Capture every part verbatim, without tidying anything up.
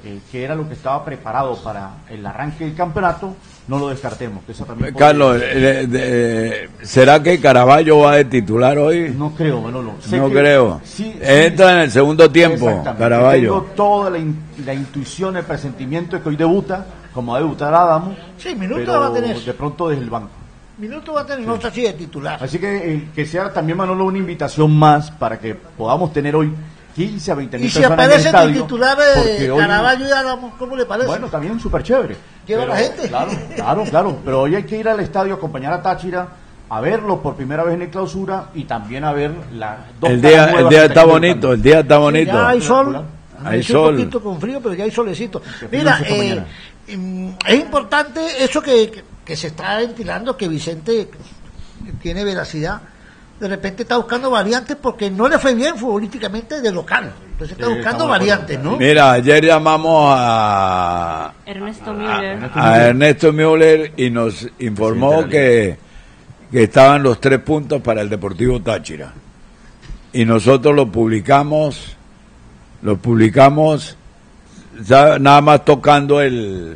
eh, que era lo que estaba preparado para el arranque del campeonato, no lo descartemos. Que eso también Carlos, de, de, ¿será que Caraballo va de titular hoy? No creo, Manolo. Sé no que, creo. Sí, Entra sí, en el segundo tiempo, Caraballo. Tengo toda la, in, la intuición, el presentimiento de que hoy debuta, como va a debutar Adamo. Sí, minutos va a tener. De pronto desde el banco. Minutos va a tener, sí. No está así de titular. Así que eh, que sea también, Manolo, una invitación más para que podamos tener hoy quince a veinte mil personas en el estadio. Y si aparece el titular de Caraballo y Adamo, ¿cómo le parece? Bueno, también súper chévere. Lleva pero, la gente. Claro, claro, claro. Pero hoy hay que ir al estadio a acompañar a Táchira, a verlo por primera vez en el clausura y también a ver la dos el día el día está bonito, el día está bonito. Sí, ya hay sol. Hay sol. Un poquito con frío, pero ya hay solecito. Mira, eh, es importante eso que, que, que se está ventilando, que Vicente tiene veracidad. De repente está buscando variantes porque no le fue bien futbolísticamente de local. Entonces está sí, buscando variantes, ¿no? Mira, ayer llamamos a Ernesto Müller, a, a Ernesto Müller y nos informó sí, que, que estaban los tres puntos para el Deportivo Táchira. Y nosotros lo publicamos, lo publicamos ya, nada más tocando el,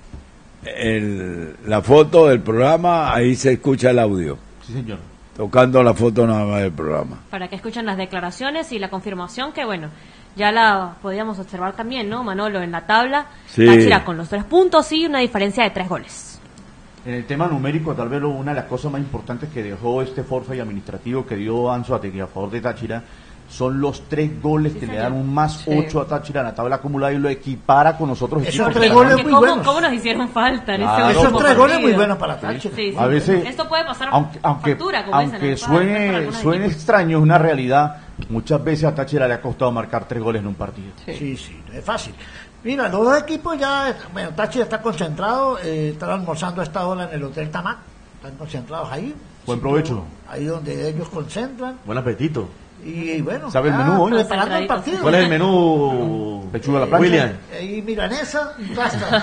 el la foto del programa, ahí se escucha el audio. Sí, señor. Tocando la foto nada más del programa. Para que escuchen las declaraciones y la confirmación que, bueno, ya la podíamos observar también, ¿no, Manolo? En la tabla, sí. Táchira con los tres puntos y una diferencia de tres goles. En el tema numérico, tal vez una de las cosas más importantes que dejó este forfait administrativo que dio Anzoátegui a favor de Táchira son los tres goles sí, que señor. le dan un más sí. ocho a Táchira en la tabla acumulada y lo equipara con nosotros. Esos tres goles muy ¿cómo, buenos. ¿Cómo nos hicieron falta en claro. ese Esos tres goles muy buenos para Táchira. Sí, sí, a veces, esto puede pasar aunque, aunque, factura, como aunque dicen, suene, suene extraño, es una realidad. Muchas veces a Táchira le ha costado marcar tres goles en un partido. Sí, sí, sí es fácil. Mira, los dos equipos ya, bueno, Táchira está concentrado, eh, están almorzando a esta hora en el Hotel Tamac, están concentrados ahí. Buen provecho. Ahí donde ellos concentran. Buen apetito. Y, y bueno, ¿sabe el menú hoy? Preparando el partido. ¿Cuál es el menú? Pechuga a la plancha. William. Y milanesa y pasta.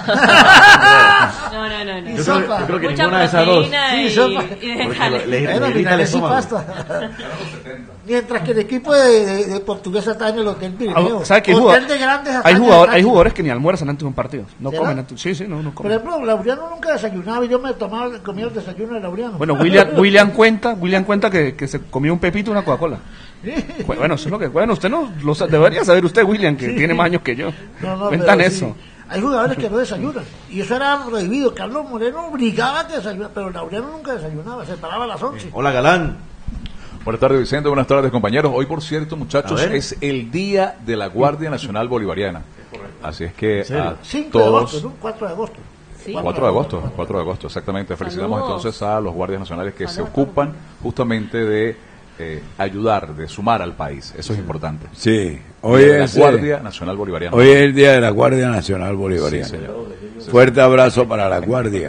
no, no, no. no. Y yo, sopa. Creo, yo creo que Mucha ninguna de esas dos. Sí, sopa. Y, y Porque le, le, bueno, le milanesa y pasta. Mientras que el equipo de, de, de Portuguesa está en el Hotel Pirineo. ¿Sabe qué Hotel de grandes hay, jugador, hay jugadores que ni almuerzan antes de un partido. No ¿verdad? comen antes. Sí, sí, no, no comen. Por ejemplo, Laureano nunca desayunaba y yo me tomaba, comía el desayuno de Laureano. Bueno, William, William cuenta, William cuenta que, que se comió un pepito y una Coca-Cola. Bueno, eso es lo que, bueno, usted no, lo debería saber usted, William, que sí. tiene más años que yo. No, no, Cuentan sí. eso. Hay jugadores que no desayunan. Y eso era prohibido. Carlos Moreno obligaba a desayunar, pero Laureano nunca desayunaba, se paraba a las once. Hola, Galán. Buenas tardes, Vicente. Buenas tardes, compañeros. Hoy, por cierto, muchachos, es el Día de la Guardia Nacional Bolivariana. Así es que a cinco de todos... agosto, ¿no? cuatro de agosto. Sí. cuatro de agosto, cuatro de agosto, exactamente. Felicitamos Saludos. entonces a los guardias nacionales que Saludos. se ocupan justamente de eh, ayudar, de sumar al país. Eso es importante. Sí, hoy Día de es la Guardia Nacional Bolivariana. Hoy es el Día de la Guardia Nacional Bolivariana. Sí, señor. Fuerte abrazo para la Guardia.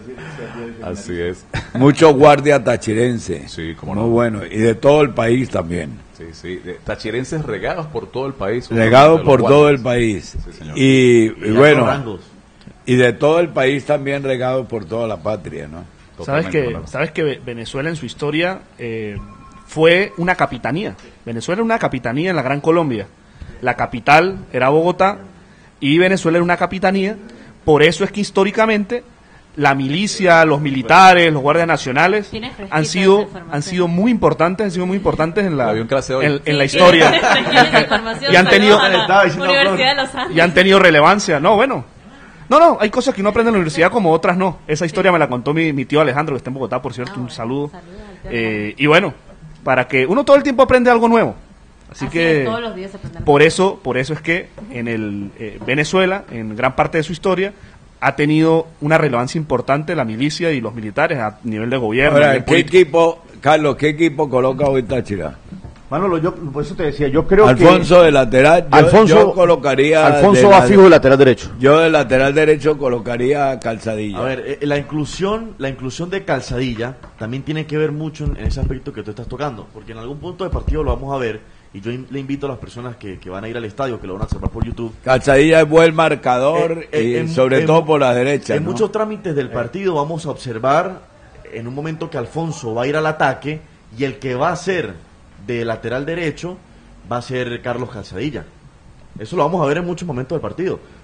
Así es. Muchos guardias tachirenses. Sí, como muy no. bueno. Y de todo el país también. Sí, sí. De tachirenses regados por todo el país. Regados por todo el país. Sí, señor. Y, y, y bueno, rangos. y de todo el país también regados por toda la patria, ¿no? Sabes que, claro. sabes que Venezuela en su historia eh, fue una capitanía. Venezuela era una capitanía en la Gran Colombia. La capital era Bogotá y Venezuela era una capitanía. Por eso es que históricamente la milicia, los militares, los guardias nacionales han sido han sido muy importantes, han sido muy importantes en la Había un clase hoy. en, en Sí, la historia y han tenido Universidad de Los Andes. y han tenido relevancia. No, bueno. No, no, hay cosas que uno aprende en la universidad como otras no. Esa historia me la contó mi, mi tío Alejandro, que está en Bogotá, por cierto, Ah, un bueno, saludo. saludos al tío Eh, Alejandro. y bueno, para que uno todo el tiempo aprende algo nuevo. Así, Así que es, todos los días se aprende algo por eso, por eso es que en el eh, Venezuela, en gran parte de su historia, ha tenido una relevancia importante la milicia y los militares a nivel de gobierno. Ahora, nivel ¿qué político. equipo, Carlos, qué equipo coloca hoy Táchira? Manolo, yo por eso te decía, yo creo Alfonso que... de lateral, yo, Alfonso, yo colocaría... Alfonso de va la- fijo de lateral derecho. Yo de lateral derecho colocaría a Calzadilla. A ver, eh, la inclusión, la inclusión de Calzadilla también tiene que ver mucho en, en ese aspecto que tú estás tocando, porque en algún punto del partido lo vamos a ver, y yo in- le invito a las personas que, que van a ir al estadio, que lo van a observar por YouTube. Calzadilla es buen marcador, Eh, eh, y en- sobre en- todo por la derecha, En ¿no? muchos trámites del partido vamos a observar en un momento que Alfonso va a ir al ataque y el que va a ser de lateral derecho va a ser Carlos Calzadilla. Eso lo vamos a ver en muchos momentos del partido.